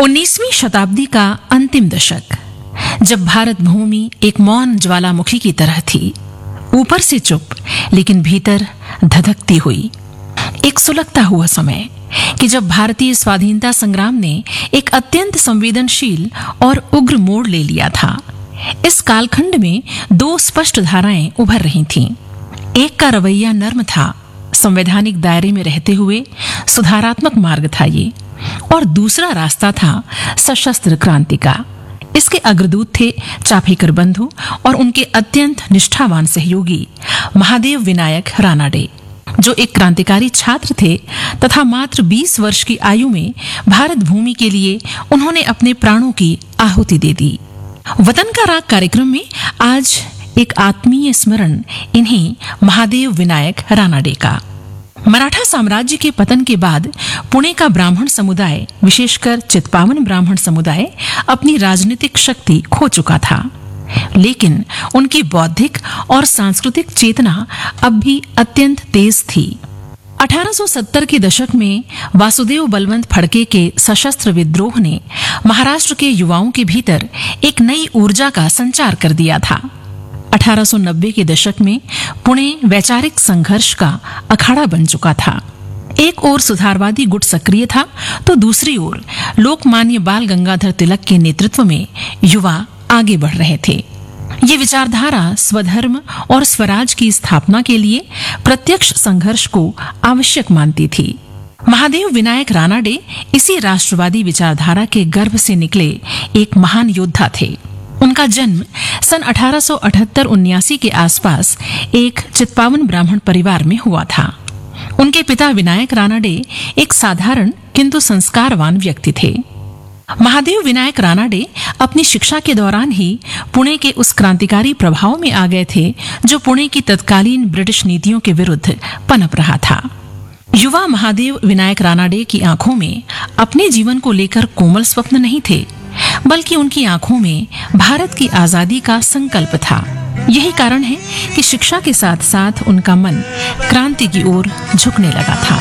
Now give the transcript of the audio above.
19वीं शताब्दी का अंतिम दशक, जब भारत भूमि एक मौन ज्वालामुखी की तरह थी, ऊपर से चुप लेकिन भीतर धधकती हुई। एक सुलगता हुआ समय कि जब भारतीय स्वाधीनता संग्राम ने एक अत्यंत संवेदनशील और उग्र मोड़ ले लिया था। इस कालखंड में दो स्पष्ट धाराएं उभर रही थीं। एक का रवैया नर्म था, संवैधानिक दायरे में रहते हुए सुधारात्मक मार्ग था ये, और दूसरा रास्ता था सशस्त्र क्रांति का। इसके अग्रदूत थे चापेकर बंधु और उनके अत्यंत निष्ठावान सहयोगी महादेव विनायक रानाडे, जो एक क्रांतिकारी छात्र थे तथा मात्र 20 वर्ष की आयु में भारत भूमि के लिए उन्होंने अपने प्राणों की आहुति दे दी। वतन का राग कार्यक्रम में आज एक आत्मीय स्मरण इन्हीं महादेव विनायक रानाडे का। मराठा साम्राज्य के पतन के बाद पुणे का ब्राह्मण समुदाय, विशेषकर चित्पावन ब्राह्मण समुदाय, अपनी राजनीतिक शक्ति खो चुका था, लेकिन उनकी बौद्धिक और सांस्कृतिक चेतना अब भी अत्यंत तेज थी। 1870 के दशक में वासुदेव बलवंत फड़के के सशस्त्र विद्रोह ने महाराष्ट्र के युवाओं के भीतर एक नई ऊर्जा का संचार कर दिया था। 1890 के दशक में पुणे वैचारिक संघर्ष का अखाड़ा बन चुका था। एक ओर सुधारवादी गुट सक्रिय था, तो दूसरी ओर लोकमान्य बाल गंगाधर तिलक के नेतृत्व में युवा आगे बढ़ रहे थे। ये विचारधारा स्वधर्म और स्वराज की स्थापना के लिए प्रत्यक्ष संघर्ष को आवश्यक मानती थी। महादेव विनायक रानाडे इसी राष्ट्रवादी विचारधारा के गर्भ से निकले एक महान योद्धा थे। उनका जन्म सन 1878-79 के आसपास एक चित्पावन ब्राह्मण परिवार में हुआ था। उनके पिता विनायक रानाडे एक साधारण किंतु संस्कारवान व्यक्ति थे। महादेव विनायक रानाडे अपनी शिक्षा के दौरान ही पुणे के उस क्रांतिकारी प्रभाव में आ गए थे जो पुणे की तत्कालीन ब्रिटिश नीतियों के विरुद्ध पनप रहा था। युवा महादेव विनायक रानाडे की आंखों में अपने जीवन को लेकर कोमल स्वप्न नहीं थे, बल्कि उनकी आंखों में भारत की आजादी का संकल्प था। यही कारण है कि शिक्षा के साथ साथ उनका मन क्रांति की ओर झुकने लगा था।